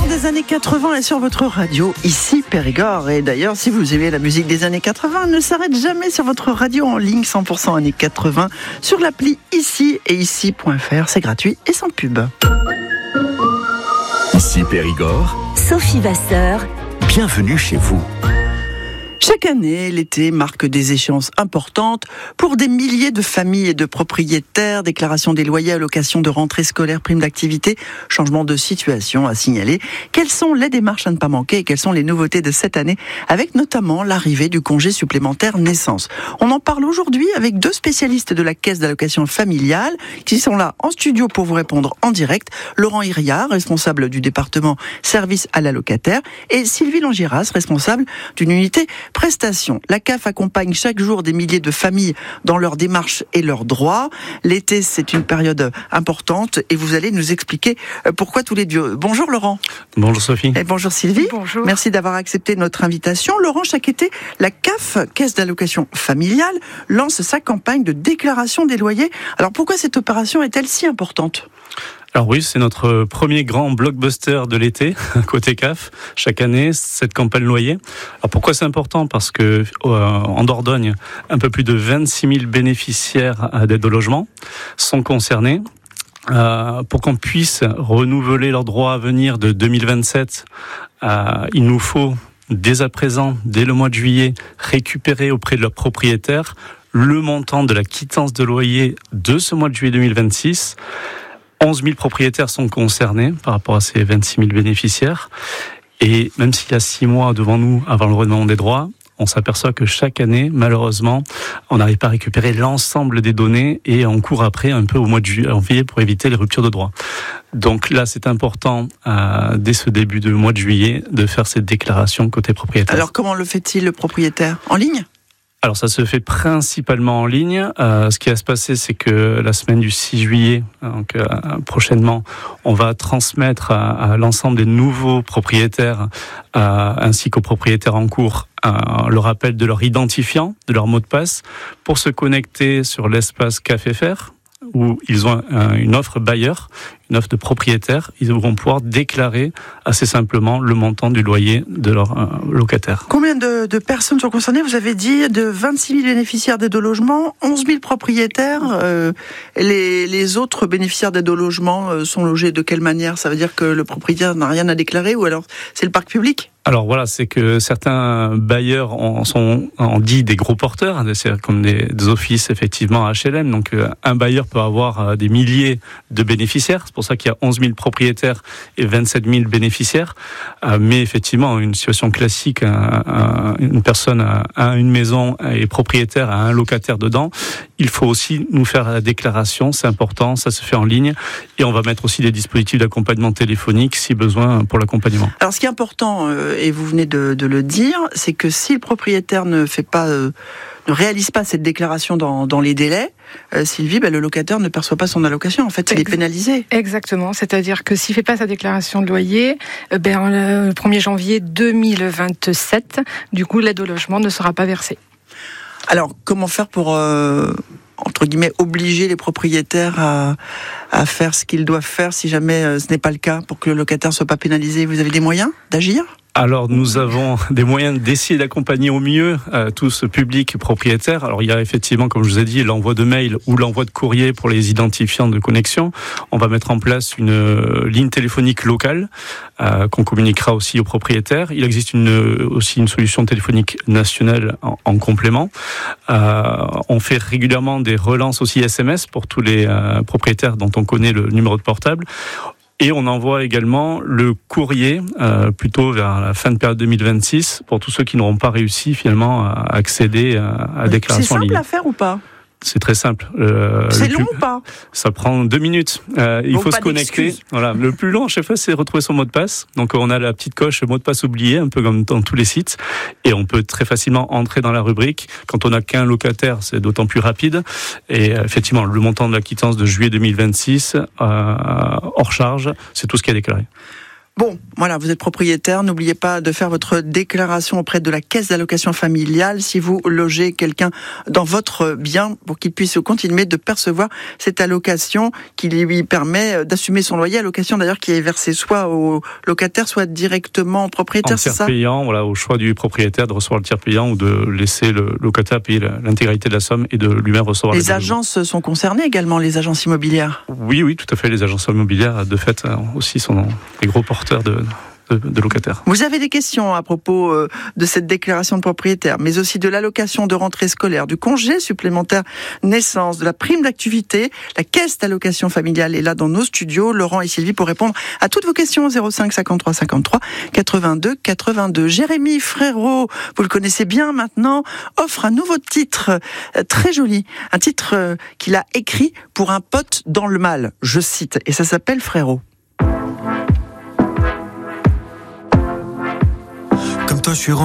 meilleur des années 80 est sur votre radio, ici Périgord. Et d'ailleurs, si vous aimez la musique des années 80, ne s'arrête jamais sur votre radio en ligne 100% années 80 sur l'appli Ici et ici.fr. C'est gratuit et sans pub. Ici Périgord, Sophie Vasseur, bienvenue chez vous. Chaque année, l'été marque des échéances importantes pour des milliers de familles et de propriétaires. Déclaration des loyers, allocation de rentrée scolaire, prime d'activité, changement de situation à signaler. Quelles sont les démarches à ne pas manquer et quelles sont les nouveautés de cette année, avec notamment l'arrivée du congé supplémentaire naissance. On en parle aujourd'hui avec deux spécialistes de la caisse d'allocation familiale qui sont là en studio pour vous répondre en direct. Laurent Iriard, responsable du département service à l'allocataire, et Sylvie Langiras, responsable d'une unité prestations. La CAF accompagne chaque jour des milliers de familles dans leurs démarches et leurs droits. L'été, c'est une période importante et vous allez nous expliquer pourquoi tous les deux. Bonjour Laurent. Bonjour Sophie. Et bonjour Sylvie. Bonjour. Merci d'avoir accepté notre invitation. Laurent, chaque été, la CAF, Caisse d'allocation familiale, lance sa campagne de déclaration des loyers. Alors pourquoi cette opération est-elle si importante ? Alors oui, c'est notre premier grand blockbuster de l'été, côté CAF, chaque année, cette campagne loyer. Alors pourquoi c'est important ? Parce que en Dordogne, un peu plus de 26 000 bénéficiaires d'aide au logement sont concernés. Pour qu'on puisse renouveler leurs droits à venir de 2027, il nous faut dès à présent, dès le mois de juillet, récupérer auprès de leurs propriétaires le montant de la quittance de loyer de ce mois de juillet 2026. 11 000 propriétaires sont concernés par rapport à ces 26 000 bénéficiaires. Et même s'il y a 6 mois devant nous avant le renouvellement des droits, on s'aperçoit que chaque année, malheureusement, on n'arrive pas à récupérer l'ensemble des données et on court après un peu au mois de janvier pour éviter les ruptures de droits. Donc là, c'est important, dès ce début de mois de juillet, de faire cette déclaration côté propriétaire. Alors comment le fait-il le propriétaire ? En ligne ? Alors ça se fait principalement en ligne. Ce qui va se passer, c'est que la semaine du 6 juillet, donc prochainement, on va transmettre à l'ensemble des nouveaux propriétaires ainsi qu'aux propriétaires en cours le rappel de leur identifiant, de leur mot de passe, pour se connecter sur l'espace CAF-FR, où ils ont une offre bailleur, une offre de propriétaire. Ils vont pouvoir déclarer assez simplement le montant du loyer de leur locataire. Combien de personnes sont concernées ? Vous avez dit de 26 000 bénéficiaires d'aide au logement, 11 000 propriétaires. Les autres bénéficiaires d'aide au logement sont logés de quelle manière ? Ça veut dire que le propriétaire n'a rien à déclarer ou alors c'est le parc public ? Alors voilà, c'est que certains bailleurs sont dit des gros porteurs, c'est comme des offices effectivement à HLM. Donc un bailleur peut avoir des milliers de bénéficiaires. C'est pour ça qu'il y a 11 000 propriétaires et 27 000 bénéficiaires. Mais effectivement, une situation classique, une personne a une maison et propriétaire a un locataire dedans. Il faut aussi nous faire la déclaration, c'est important, ça se fait en ligne. Et on va mettre aussi des dispositifs d'accompagnement téléphonique si besoin pour l'accompagnement. Alors ce qui est important, et vous venez de le dire, c'est que si le propriétaire ne réalise pas cette déclaration dans les délais, Sylvie, le locataire ne perçoit pas son allocation. En fait, il est pénalisé. Exactement. C'est-à-dire que s'il ne fait pas sa déclaration de loyer, le 1er janvier 2027, du coup, l'aide au logement ne sera pas versée. Alors, comment faire pour, entre guillemets, obliger les propriétaires à faire ce qu'ils doivent faire si jamais ce n'est pas le cas, pour que le locataire ne soit pas pénalisé ? Vous avez des moyens d'agir ? Alors nous avons des moyens d'essayer d'accompagner au mieux tout ce public propriétaire. Alors il y a effectivement, comme je vous ai dit, l'envoi de mail ou l'envoi de courrier pour les identifiants de connexion. On va mettre en place une ligne téléphonique locale qu'on communiquera aussi aux propriétaires. Il existe aussi une solution téléphonique nationale en complément. On fait régulièrement des relances aussi SMS pour tous les propriétaires dont on connaît le numéro de portable. Et on envoie également le courrier plutôt vers la fin de période 2026 pour tous ceux qui n'auront pas réussi finalement à accéder à la déclaration en ligne. C'est simple à faire ou pas ? C'est très simple. C'est long ou pas ? Ça prend 2 minutes. Il faut se connecter. Voilà. Le plus long, à chaque fois, c'est retrouver son mot de passe. Donc, on a la petite coche mot de passe oublié, un peu comme dans tous les sites. Et on peut très facilement entrer dans la rubrique. Quand on n'a qu'un locataire, c'est d'autant plus rapide. Et effectivement, le montant de la quittance de juillet 2026, hors charge, c'est tout ce qui est déclaré. Bon, voilà, vous êtes propriétaire, n'oubliez pas de faire votre déclaration auprès de la caisse d'allocation familiale si vous logez quelqu'un dans votre bien pour qu'il puisse continuer de percevoir cette allocation qui lui permet d'assumer son loyer, allocation d'ailleurs qui est versée soit au locataire, soit directement au propriétaire, c'est ça ? En tiers payant, voilà, au choix du propriétaire de recevoir le tiers payant ou de laisser le locataire payer l'intégralité de la somme et de lui-même recevoir les agences sont concernées également, les agences immobilières ? Oui, tout à fait, les agences immobilières de fait aussi sont des gros porteurs de locataires. Vous avez des questions à propos de cette déclaration de propriétaire, mais aussi de l'allocation de rentrée scolaire, du congé supplémentaire naissance, de la prime d'activité. La caisse d'allocation familiale est là dans nos studios. Laurent et Sylvie pour répondre à toutes vos questions. 05 53 53 82 82. Jérémy Frérot, vous le connaissez bien maintenant, offre un nouveau titre très joli. Un titre qu'il a écrit pour un pote dans le mal, je cite, et ça s'appelle Frérot. Comme toi, je suis